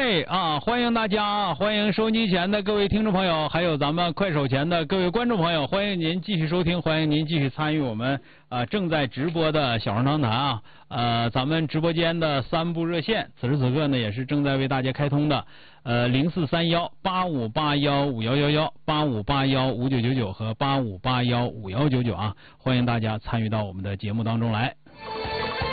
哎啊，欢迎大家啊！欢迎收音机前的各位听众朋友，还有咱们快手前的各位观众朋友，欢迎您继续收听，欢迎您继续参与我们正在直播的小声长谈啊。咱们直播间的3部热线，此时此刻呢也是正在为大家开通的04318581511185815999和85815199啊，欢迎大家参与到我们的节目当中来。